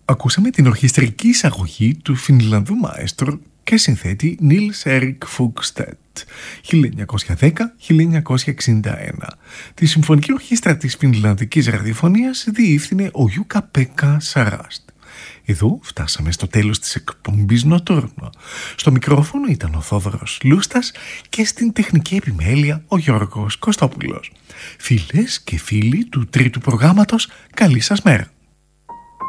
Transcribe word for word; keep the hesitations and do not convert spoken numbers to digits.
Ακούσαμε την ορχιστρική εισαγωγή του Φινλανδού μαέστρο και συνθέτη Νίλς Έρικ Φούγκστεντ χίλια εννιακόσια δέκα με χίλια εννιακόσια εξήντα ένα. Τη Συμφωνική Ορχήστρα της Φινλανδικής Ραδιοφωνίας διεύθυνε ο Γιούκα-Πέκκα Σαράστ. Εδώ φτάσαμε στο τέλος της εκπομπής Νοτούρνο. Στο μικρόφωνο ήταν ο Θόδωρος Λούστας και στην τεχνική επιμέλεια ο Γιώργος Κωστόπουλος. Φίλες και φίλοι του τρίτου προγράμματος, καλή σας μέρα.